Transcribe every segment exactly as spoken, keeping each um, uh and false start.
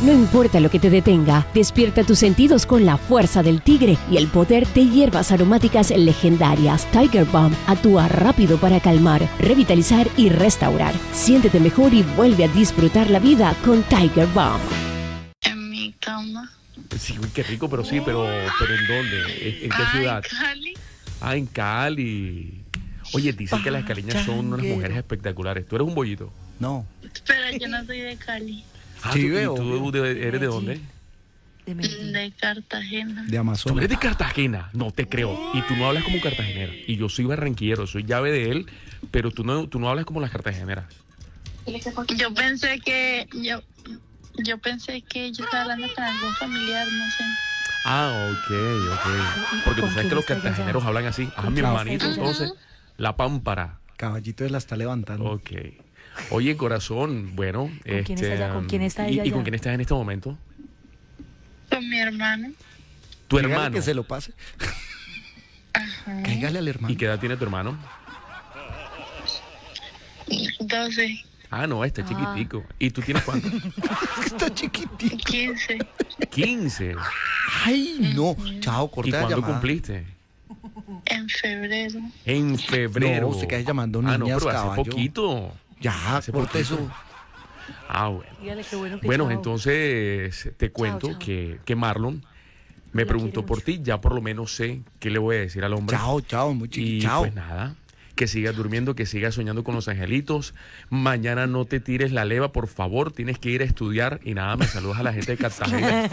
No importa lo que te detenga, despierta tus sentidos con la fuerza del tigre y el poder de hierbas aromáticas legendarias. Tiger Balm actúa rápido para calmar, revitalizar y restaurar. Siéntete mejor y vuelve a disfrutar la vida con Tiger Balm. En mi cama. Sí, uy, qué rico, pero sí, pero, pero ¿en dónde? ¿En, en qué Ah, ciudad? en Cali. Ah, en Cali. Oye, dicen que las caleñas son unas mujeres espectaculares. ¿Tú eres un bollito? No. Pero yo no soy de Cali. Ah, Sí, ¿tú, y veo, tú veo. de- eres de dónde? De Medellín. De Cartagena. De Tú Amazonas. eres de Cartagena, no te creo. Y tú no hablas como un cartagenera. Y yo soy barranquillero, soy llave de él, pero tú no, tú no hablas como las cartageneras. Yo pensé que yo yo pensé que yo estaba hablando con algún familiar, no sé. Ah, ok, ok. Porque tú ¿Con sabes que quién los está ella? cartageneros hablan así. Ah, mi Claro. hermanito, entonces, la pámpara. Caballito la está levantando. Ok. Oye, corazón, bueno. ¿Con quién está ella? ¿Con quién está y- ella ¿Y, con ya? quién estás en este momento? Con mi hermano. Tu Dígale hermano. que se lo pase. Ajá. Cáigale al hermano. ¿Y qué edad tiene tu hermano? doce, Ah, no, está Ah. chiquitico. ¿Y tú tienes cuánto? Está chiquitito. quince. quince. Ay, no. Chao, ¿Y corta la cuándo llamada. cumpliste? En febrero. En febrero. No, se queda llamando Ah, no, niñas, pero hace caballo. poquito. Ya, Hace corta poquito. eso. Ah, bueno. Dígale qué bueno que Bueno, chao. entonces te cuento chao. Que, que Marlon me La preguntó quiere por mucho. ti. Ya por lo menos sé qué le voy a decir al hombre. Chao, chao, muy Y chiquito. Chao. pues nada, que sigas durmiendo, que sigas soñando con los angelitos. Mañana no te tires la leva, por favor. Tienes que ir a estudiar. Y nada, me saludas a la gente de Cartagena.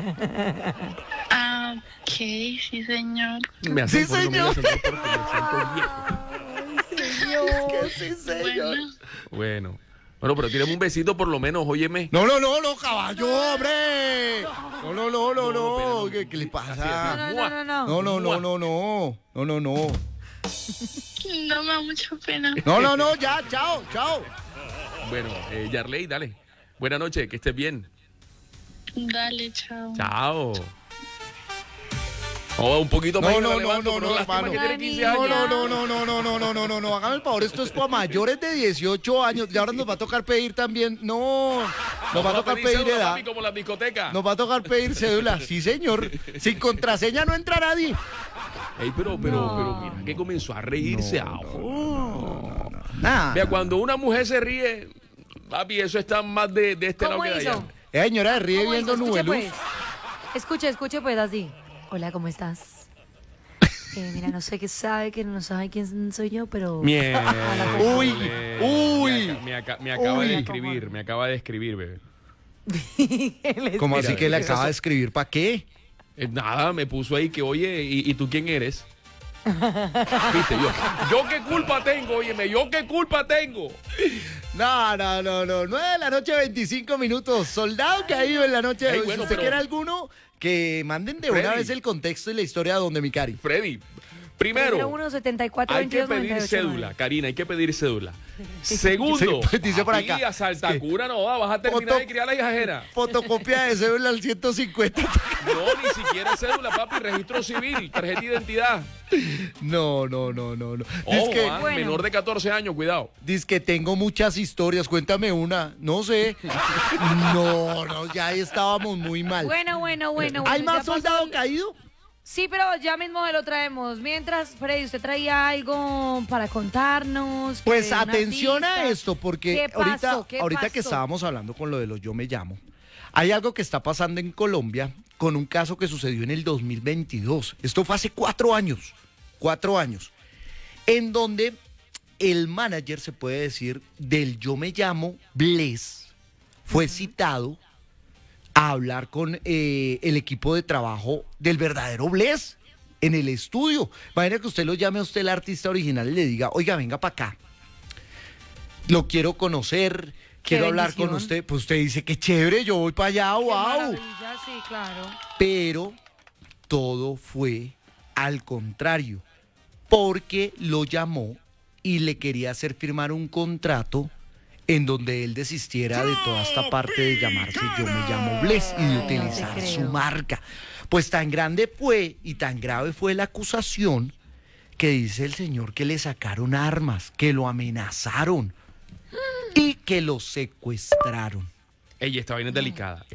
Ah, ok, sí, señor. Me hace Sí, el favor, no me señor. digas, señor, porque me siento viejo. Que sí, señor. Bueno, Bueno. Bueno, pero tírame un besito por lo menos, óyeme. No, no, no, no, caballo, hombre. No, no, no, no, No, no. pero- ¿Qué, qué le Así pasa? es. No, no, no, no. No, no, no, no, no. No, no, no. no me da mucha pena. No, no, no, ya, chao, chao. Bueno, eh, Yarley, dale. Buenas noches, que estés bien. Dale, chao. Chao. Oh, un poquito más. No, y me no, la no, levanto, no, pero no, lástima hermano. que tiene quince No, años. No, no, no, no, no, no, no, no, no, no. Hágame el favor, esto es para mayores de dieciocho años. Y ahora nos va a tocar pedir también. No, nos va a tocar pedir cédula, edad. papi, como la discoteca. Nos va a tocar pedir cédula. Sí, señor. Sin contraseña no entra nadie. Ey, pero, pero, No. pero, mira que comenzó a reírse. No, ahora. Nada. Vea, cuando una mujer se ríe, papi, eso está más de, de este lado ¿Cómo que de hizo? allá. Eh, señora, se ríe ¿Cómo viendo hizo? Escuche, Nubeluz. pues. Escuche, escuche pues así. Hola, ¿cómo estás? Eh, mira, no sé qué sabe, que no sabe quién soy yo, pero... Mierda. Uy, uy. Me, aca- me aca- me acaba Uy. de escribir, me acaba de escribir, bebé. ¿Cómo Mira, así que le esas acaba son- de escribir? ¿Para qué? Eh, nada, me puso ahí que, oye, ¿y, y tú quién eres? Viste, yo, yo qué culpa tengo, óyeme, yo qué culpa tengo. No, no, no, no. nueve de la noche, veinticinco minutos. Soldado caído en la noche de Ey, hoy. bueno, si usted pero- quiere alguno, que manden de una Freddy. vez el contexto y la historia de Donde mi cari. Freddy, primero, uno setenta y cuatro hay que veintidós pedir noventa y ocho, cédula, nueve. Karina, hay que pedir cédula. Segundo, Sí, pues, dice por aquí acá. a Saltacura no va, vas a terminar Foto- de criar a la hija ajena. Fotocopia de cédula al ciento cincuenta. No, ni siquiera cédula, papi, registro civil, tarjeta de identidad. No, no, no, no, no. Ojo, Dice que, ah, Bueno. menor de catorce años, cuidado. dice que tengo muchas historias. Cuéntame una. No sé. No, no, ya ahí estábamos muy mal. Bueno, bueno, bueno. ¿Hay bueno, más ya pasó soldado el- caído? Sí, pero ya mismo se lo traemos. Mientras, Freddy, usted traía algo para contarnos. que Pues una atención a pista. esto, porque ¿Qué pasó? ahorita, ¿Qué ahorita que pasó? estábamos hablando con lo de los Yo Me Llamo, hay algo que está pasando en Colombia con un caso que sucedió en el dos mil veintidós. Esto fue hace cuatro años, cuatro años, en donde el manager, se puede decir, del Yo Me Llamo, Bless, fue citado a hablar con eh, el equipo de trabajo del verdadero Bless en el estudio. Imagina que usted lo llame a usted, el artista original, y le diga, oiga, venga para acá. Lo quiero conocer, quiero hablar con bendición. usted. Pues usted dice, qué chévere, yo voy para allá, Qué wow. maravilla, sí, claro. Pero todo fue al contrario, porque lo llamó y le quería hacer firmar un contrato en donde él desistiera de toda esta parte de llamarse Yo Me Llamo Bless y de Ay, no te utilizar su creo. marca. Pues tan grande fue y tan grave fue la acusación que dice el señor que le sacaron armas, que lo amenazaron y que lo secuestraron. Ella, esta vaina es delicada.